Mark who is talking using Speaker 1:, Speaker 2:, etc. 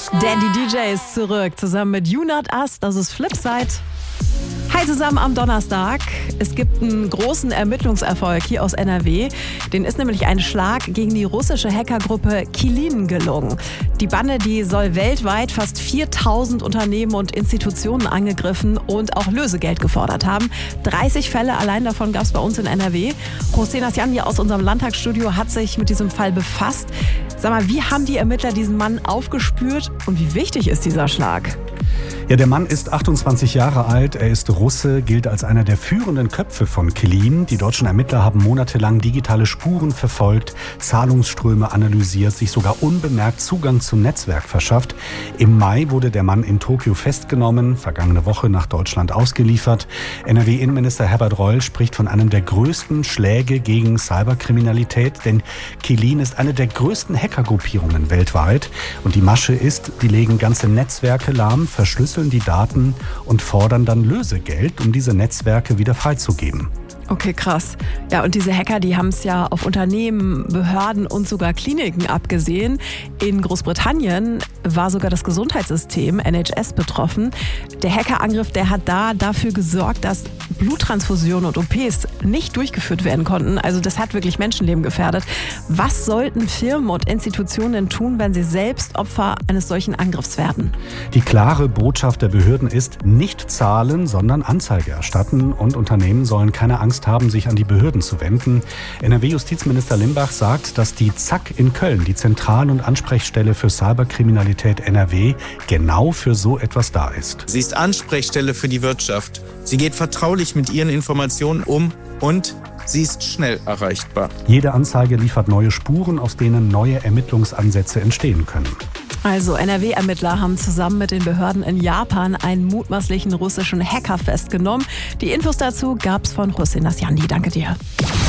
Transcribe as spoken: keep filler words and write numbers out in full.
Speaker 1: Daddy D J ist zurück, zusammen mit You Not Us, das ist Flipside. Hi zusammen am Donnerstag. Es gibt einen großen Ermittlungserfolg hier aus N R W. Den ist nämlich ein Schlag gegen die russische Hackergruppe Qilin gelungen. Die Bande, die soll weltweit fast viertausend Unternehmen und Institutionen angegriffen und auch Lösegeld gefordert haben. dreißig Fälle allein davon gab es bei uns in N R W. José Nasjan hier aus unserem Landtagsstudio hat sich mit diesem Fall befasst. Sag mal, wie haben die Ermittler diesen Mann aufgespürt und wie wichtig ist dieser Schlag?
Speaker 2: Ja, der Mann ist achtundzwanzig Jahre alt, er ist Russe, gilt als einer der führenden Köpfe von Qilin. Die deutschen Ermittler haben monatelang digitale Spuren verfolgt, Zahlungsströme analysiert, sich sogar unbemerkt Zugang zum Netzwerk verschafft. Im Mai wurde der Mann in Tokio festgenommen, vergangene Woche nach Deutschland ausgeliefert. N R W-Innenminister Herbert Reul spricht von einem der größten Schläge gegen Cyberkriminalität, denn Qilin ist eine der größten Hackergruppierungen weltweit. Und die Masche ist, die legen ganze Netzwerke lahm, verschlüsseln die Daten und fordern dann Lösegeld, um diese Netzwerke wieder freizugeben.
Speaker 1: Okay, krass. Ja, und diese Hacker, die haben es ja auf Unternehmen, Behörden und sogar Kliniken abgesehen. In Großbritannien war sogar das Gesundheitssystem N H S betroffen. Der Hackerangriff, der hat da dafür gesorgt, dass Bluttransfusionen und O Ps nicht durchgeführt werden konnten. Also das hat wirklich Menschenleben gefährdet. Was sollten Firmen und Institutionen tun, wenn sie selbst Opfer eines solchen Angriffs werden?
Speaker 2: Die klare Botschaft der Behörden ist, nicht zahlen, sondern Anzeige erstatten. Und Unternehmen sollen keine Angst haben, sich an die Behörden zu wenden. N R W-Justizminister Limbach sagt, dass die Z A K in Köln, die Zentral- und Ansprechstelle für Cyberkriminalität N R W, genau für so etwas da ist.
Speaker 3: Sie ist Ansprechstelle für die Wirtschaft. Sie geht vertraulich mit ihren Informationen um und sie ist schnell erreichbar.
Speaker 2: Jede Anzeige liefert neue Spuren, aus denen neue Ermittlungsansätze entstehen können.
Speaker 1: Also N R W-Ermittler haben zusammen mit den Behörden in Japan einen mutmaßlichen russischen Hacker festgenommen. Die Infos dazu gab's von José Nasjan. Danke dir.